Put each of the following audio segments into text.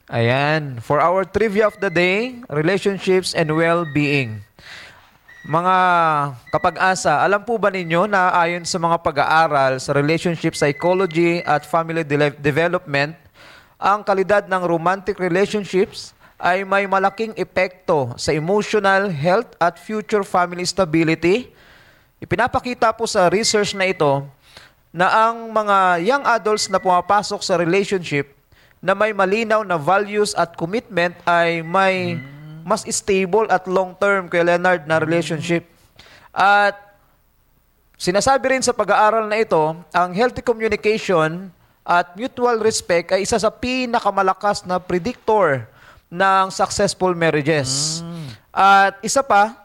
Ayan. For our trivia of the day, relationships and well-being. Mga kapag-asa, alam po ba ninyo na ayon sa mga pag-aaral sa relationship psychology at family development, ang kalidad ng romantic relationships ay may malaking epekto sa emotional health at future family stability. Ipinapakita po sa research na ito na ang mga young adults na pumapasok sa relationship na may malinaw na values at commitment ay may mas stable at long-term kay Leonard na relationship. At sinasabi rin sa pag-aaral na ito, ang healthy communication at mutual respect ay isa sa pinakamalakas na predictor ng successful marriages. At isa pa,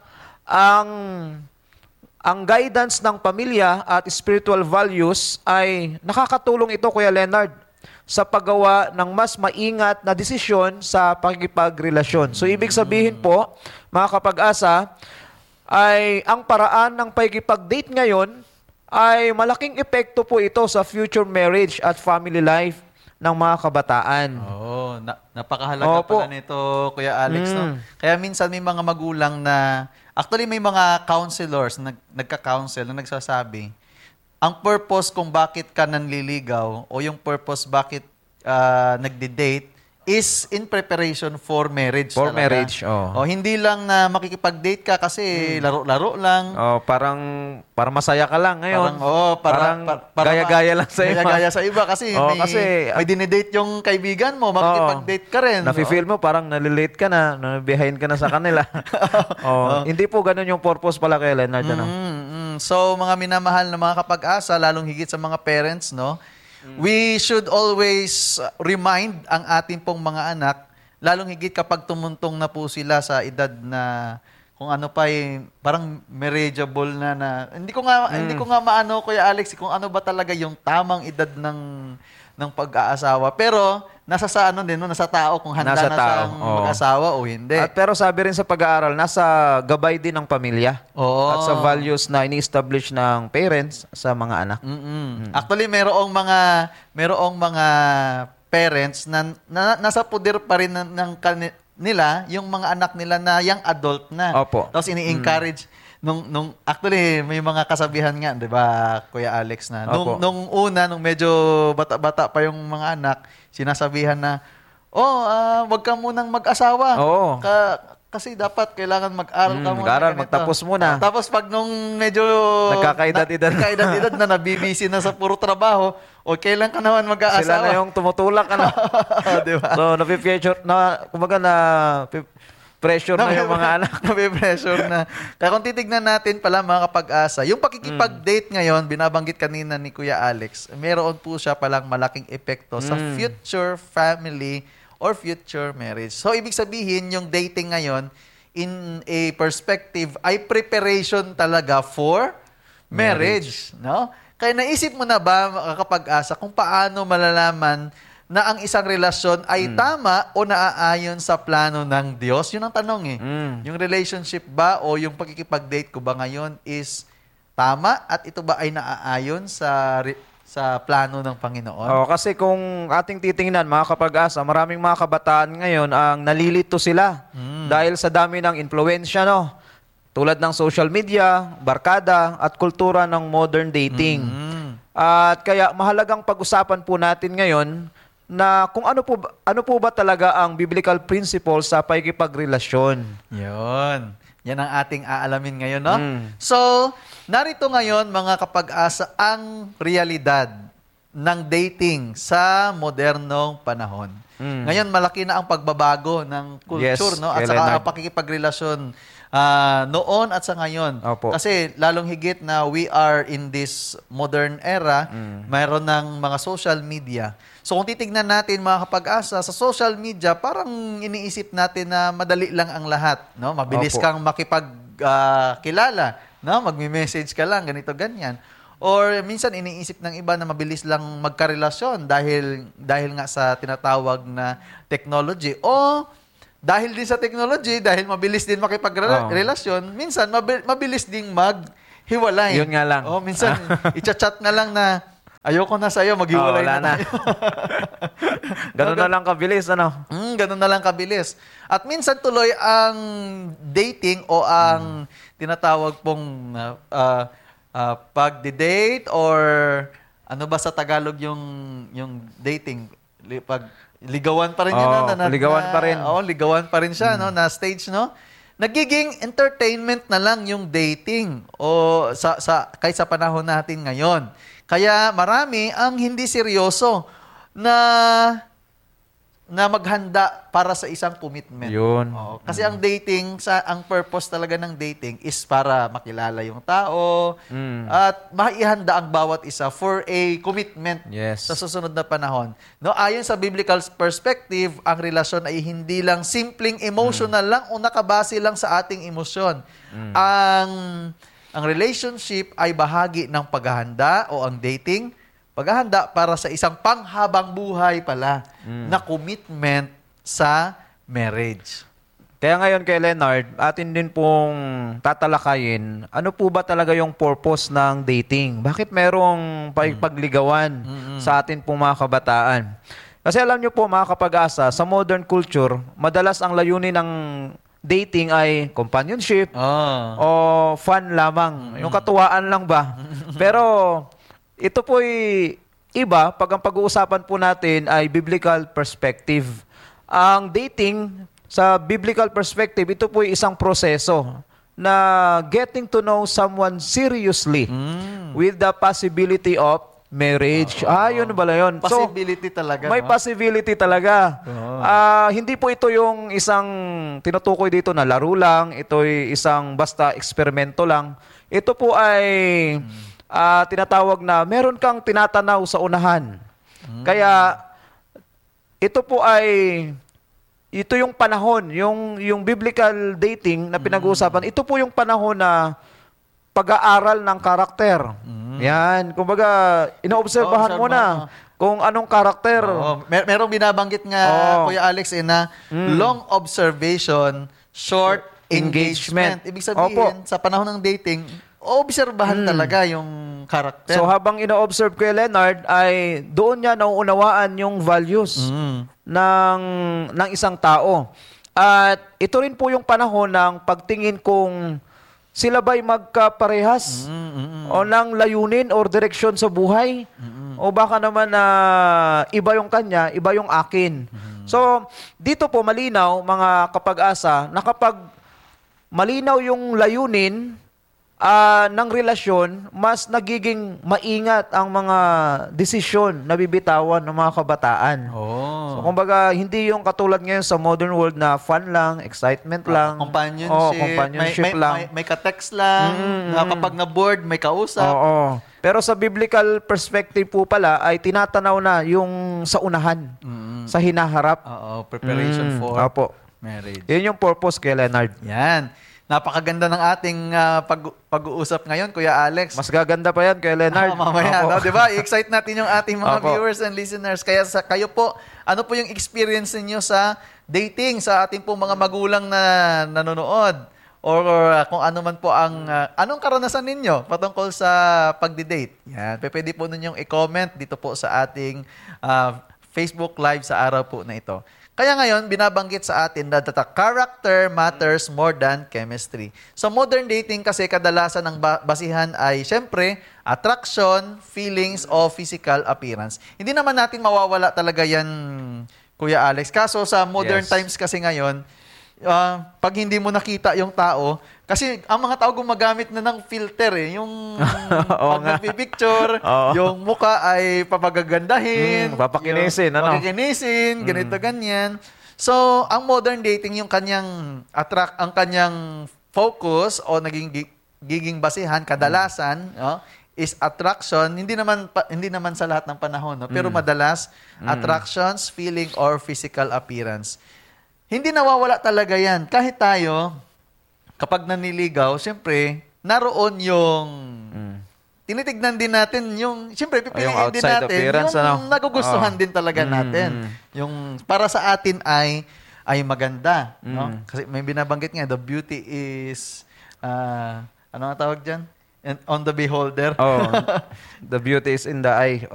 ang guidance ng pamilya at spiritual values ay nakakatulong ito, Kuya Leonard, sa paggawa ng mas maingat na desisyon sa pakikipagrelasyon. So, ibig sabihin po, mga kapag-asa, ay ang paraan ng pakikipag-date ngayon ay malaking epekto po ito sa future marriage at family life ng mga kabataan. Oo, napakahalaga pala nito, Kuya Alex. No? Kaya minsan may mga magulang na, actually may mga counselors na nagka-counsel na nagsasabi, ang purpose kung bakit ka nanliligaw o yung purpose bakit nagde-date is in preparation for marriage. For talaga. marriage, O hindi lang na makikipag-date ka kasi laro-laro lang. Parang masaya ka lang ngayon. Parang gaya-gaya lang sa iba. Gaya-gaya sa iba kasi may dinedate yung kaibigan mo, makikipag-date ka rin. Nafe-feel mo parang nalilate ka na, behind ka na sa kanila. Hindi po ganun yung purpose pala kay Leonard. So, mga minamahal na mga kapag-asa, lalong higit sa mga parents, no? We should always remind ang ating pong mga anak, lalong higit kapag tumuntong na po sila sa edad na kung ano pa parang marriageable na hindi ko nga maano, Kuya Alex, kung ano ba talaga yung tamang edad ng pag-aasawa. Pero nasa sa nasa tao kung handa na siyang mag-asawa o hindi. Pero sabi rin sa pag-aaral, nasa gabay din ng pamilya. At sa values na ini-establish ng parents sa mga anak. Actually, merong mga parents na nasa poder pa rin nila yung mga anak nila na young adult na. Opo. Tapos ini-encourage actually may mga kasabihan nga, 'di ba, Kuya Alex, na nung medyo bata-bata pa yung mga anak, sinasabihan na wag ka munang mag-asawa. Kasi dapat kailangan mag-aral ka muna. Mag-aral, magtapos muna. Tapos pag nung medyo nagkakaedad-edad na nabibisi na sa puro trabaho, kailan ka naman mag-aasawa? Sila na yung tumutulak, diba? So, pressure na yung mga anak. Pressure na. Kaya kung titignan natin pala mga kapag-asa, yung pakikipag-date ngayon, binabanggit kanina ni Kuya Alex, meron po siya palang malaking epekto sa future family or future marriage. So, ibig sabihin, yung dating ngayon, in a perspective, ay preparation talaga for marriage. No? Kaya naisip mo na ba, mga kapag-asa, kung paano malalaman na ang isang relasyon ay tama o naaayon sa plano ng Diyos? Yun ang tanong Yung relationship ba o yung pagkikipag-date ko ba ngayon is tama at ito ba ay naaayon sa plano ng Panginoon? Kasi kung ating titingnan, mga kapag-asa, maraming mga kabataan ngayon ang nalilito sila dahil sa dami ng impluwensya, tulad ng social media, barkada, at kultura ng modern dating. At kaya mahalagang pag-usapan po natin ngayon na kung ano po ba talaga ang biblical principle sa pakikipagrelasyon. Yun. Yan ang ating aalamin ngayon, no? So, narito ngayon, mga kapag-asa, ang realidad ng dating sa modernong panahon. Ngayon, malaki na ang pagbabago ng culture, no? At saka ang pakikipagrelasyon noon at sa ngayon. Opo. Kasi lalong higit na we are in this modern era, mayroon ng mga social media. So kung titignan natin, mga kapag-asa, sa social media, parang iniisip natin na madali lang ang lahat. No? Mabilis kang makipagkilala. No? Magme-message ka lang, ganito, ganyan. Or minsan iniisip ng iba na mabilis lang magkarelasyon dahil nga sa tinatawag na technology. O dahil din sa technology, dahil mabilis din makipagrelasyon, minsan mabilis ding maghiwalay. Yun nga lang. Minsan i-chat na lang na ayoko na sa'yo, maghiwalay na tayo. Ganun na lang kabilis, ano? Ganun na lang kabilis. At minsan tuloy ang dating o ang tinatawag pong pagdi-date or ano ba sa Tagalog yung dating? Pag ligawan pa rin yun, Ligawan pa rin. Oo, ligawan pa rin siya, no, na stage, no? Nagiging entertainment na lang yung dating o kahit sa panahon natin ngayon. Kaya marami ang hindi seryoso na maghanda para sa isang commitment. Yun. Oo. Kasi ang dating, ang purpose talaga ng dating is para makilala yung tao at maihanda ang bawat isa for a commitment Yes. sa susunod na panahon. No, ayon sa biblical perspective, ang relasyon ay hindi lang simpleng emotional lang o nakabase lang sa ating emosyon. Ang relationship ay bahagi ng paghahanda o ang dating paghahanda para sa isang panghabang buhay pala na commitment sa marriage. Kaya ngayon kay Leonard, atin din pong tatalakayin, ano po ba talaga yung purpose ng dating? Bakit merong pagligawan sa atin pong mga kabataan? Kasi alam nyo po mga kapag-asa, sa modern culture, madalas ang layunin ng dating ay companionship o fun lamang. Yung katuwaan lang ba? Pero ito po'y iba pag ang pag-uusapan po natin ay biblical perspective. Ang dating sa biblical perspective, ito po'y isang proseso na getting to know someone seriously with the possibility of marriage. Yun pala yun. Possibility talaga. May no? possibility talaga. Hindi po ito yung isang tinutukoy dito na laro lang. Ito'y isang basta eksperimento lang. Ito po ay tinatawag na meron kang tinatanaw sa unahan. Kaya ito po ay ito yung panahon, yung biblical dating na pinag-uusapan. Ito po yung panahon na pag-aaral ng karakter. Yan, kumbaga inoobserbahan mo na kung anong karakter. Merong binabanggit nga Kuya Alex na long observation, short engagement. Ibig sabihin sa panahon ng dating, obserbahan talaga yung karakter. So habang ino-observe ko Leonard ay doon niya nauunawaan yung values ng isang tao. At ito rin po yung panahon ng pagtingin kung sila ba'y magkaparehas o ng layunin or direksyon sa buhay o baka naman na iba yung kanya, iba yung akin. So dito po malinaw mga kapag-asa na kapag malinaw yung layunin ng relasyon, mas nagiging maingat ang mga desisyon na bibitawan ng mga kabataan. So, kumbaga, hindi yung katulad ngayon sa modern world na fun lang, excitement lang. Companionship lang. May ka-text lang. Kapag na-bored, may kausap. Pero sa biblical perspective po pala, ay tinatanaw na yung sa unahan, sa hinaharap. Preparation for marriage. Yun yung purpose kay Leonard. Yan. Napakaganda ng ating pag-uusap ngayon, Kuya Alex. Mas gaganda pa yan kay Leonard. Mamaya, no? Diba? I-excite natin yung ating mga viewers and listeners. Kaya kayo po, ano po yung experience niyo sa dating sa ating po mga magulang na nanonood? Or kung ano man po anong karanasan ninyo patungkol sa pagdi-date? Yan. Pwede po ninyong i-comment dito po sa ating Facebook Live sa araw po na ito. Kaya ngayon, binabanggit sa atin na the character matters more than chemistry. So modern dating kasi kadalasan ang basihan ay syempre attraction, feelings, o physical appearance. Hindi naman natin mawawala talaga yan, Kuya Alex. Kaso sa modern times kasi ngayon, pag hindi mo nakita yung tao, kasi ang mga tao gumagamit na ng filter yung pag nagpipicture, yung muka ay papagagandahin, papakinisin, ganito, ganyan. So, ang modern dating, yung kanyang ang kanyang focus o giging basihan kadalasan, is attraction, hindi naman sa lahat ng panahon, pero madalas attractions, feeling, or physical appearance. Hindi nawawala talaga yan. Kahit tayo, kapag naniligaw, siyempre, naroon yung tinitignan din natin yung, siyempre, pipiliin din natin yung nagugustuhan din talaga natin. Yung para sa atin ay maganda. No? Kasi may binabanggit nga, the beauty is, ano ang tawag dyan? On the beholder. The beauty is in the eye